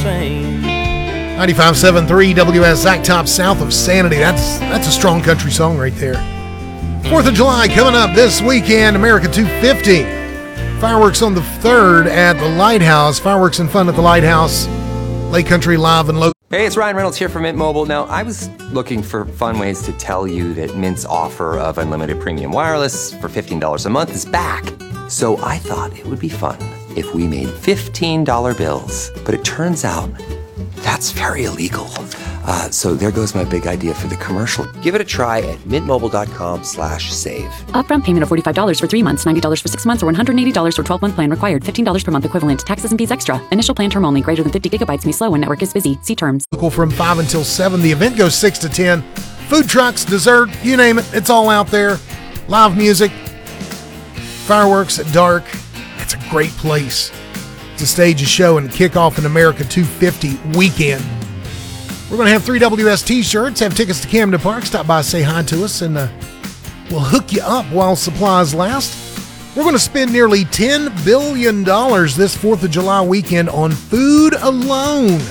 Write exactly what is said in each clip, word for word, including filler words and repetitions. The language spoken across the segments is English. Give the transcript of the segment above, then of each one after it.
fame. ninety-five point seven three W S Zach Top, south of Sanity. That's that's a strong country song right there. fourth of July coming up this weekend, America two fifty. Fireworks on the third at the Lighthouse. Fireworks and fun at the Lighthouse. Lake Country Live and Local. Hey, it's Ryan Reynolds here from Mint Mobile. Now, I was looking for fun ways to tell you that Mint's offer of unlimited premium wireless for fifteen dollars a month is back. So I thought it would be fun if we made fifteen dollar bills. But it turns out that's very illegal. Uh, so there goes my big idea for the commercial. Give it a try at mintmobile.com slash save. Upfront payment of forty-five dollars for three months, ninety dollars for six months, or one hundred eighty dollars for twelve-month plan required. fifteen dollars per month equivalent. Taxes and fees extra. Initial plan term only. Greater than fifty gigabytes may slow when network is busy. See terms. From five until seven. The event goes six to ten. Food trucks, dessert, you name it. It's all out there. Live music. Fireworks at dark. It's a great place to stage a show and kick off an America two fifty weekend. We're going to have three W S t-shirts, have tickets to Camden Park. Stop by, say hi to us, and uh, we'll hook you up while supplies last. We're going to spend nearly ten billion dollars this fourth of July weekend on food alone.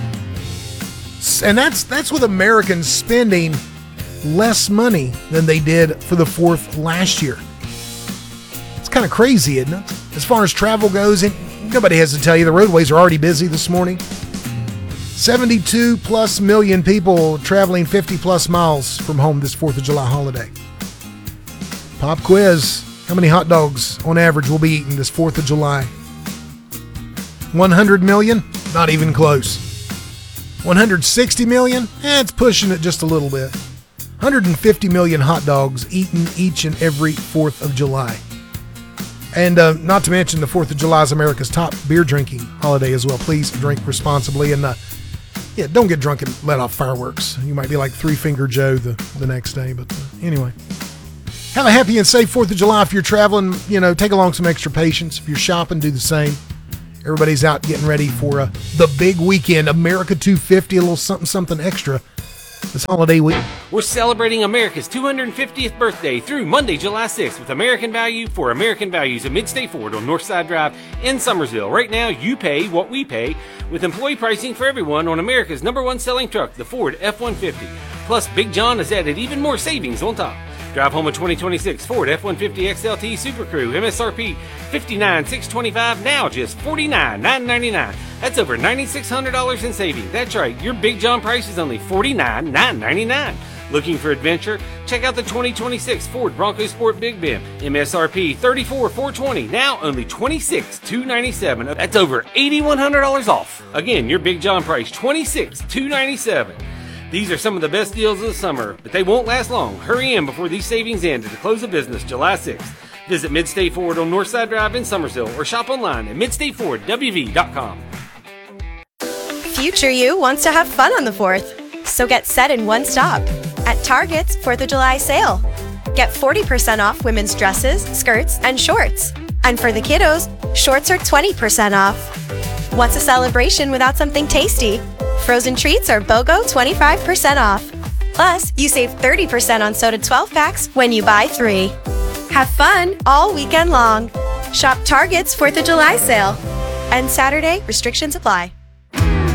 And that's that's with Americans spending less money than they did for the fourth last year. It's kind of crazy, isn't it? As far as travel goes, and nobody has to tell you, the roadways are already busy this morning. seventy-two plus million people traveling fifty plus miles from home this fourth of July holiday. Pop quiz. How many hot dogs on average will be eaten this fourth of July? one hundred million? Not even close. one hundred sixty million? Eh, it's pushing it just a little bit. one hundred fifty million hot dogs eaten each and every fourth of July. And uh, not to mention the fourth of July is America's top beer drinking holiday as well. Please drink responsibly. And uh, yeah, don't get drunk and let off fireworks. You might be like Three Finger Joe the, the next day. But uh, anyway, have a happy and safe fourth of July. If you're traveling, you know, take along some extra patience. If you're shopping, do the same. Everybody's out getting ready for uh, the big weekend. America two fifty, a little something, something extra this holiday week. We're celebrating America's two hundred fiftieth birthday through Monday, July sixth with American Value for American Values at Midstate Ford on Northside Drive in Summersville. Right now, you pay what we pay with employee pricing for everyone on America's number one selling truck, the Ford F one fifty. Plus, Big John has added even more savings on top. Drive home a twenty twenty-six Ford F one fifty X L T Super Crew, M S R P fifty-nine thousand six hundred twenty-five dollars, now just forty-nine thousand nine hundred ninety-nine dollars. That's over nine thousand six hundred dollars in savings. That's right, your Big John price is only forty-nine thousand nine hundred ninety-nine dollars. Looking for adventure? Check out the twenty twenty-six Ford Bronco Sport Big Bend. M S R P thirty-four thousand four hundred twenty dollars, now only twenty-six thousand two hundred ninety-seven dollars. That's over eight thousand one hundred dollars off. Again, your Big John price, twenty-six thousand two hundred ninety-seven dollars. These are some of the best deals of the summer, but they won't last long. Hurry in before these savings end at the close of business July sixth. Visit Midstate Ford on Northside Drive in Summersville or shop online at midstate ford w v dot com. Future you wants to have fun on the fourth, so get set in one stop at Target's fourth of July sale. Get forty percent off women's dresses, skirts, and shorts. And for the kiddos, shorts are twenty percent off. What's a celebration without something tasty? Frozen treats are BOGO twenty-five percent off. Plus, you save thirty percent on soda twelve packs when you buy three. Have fun all weekend long. Shop Target's fourth of July sale. And Saturday, restrictions apply.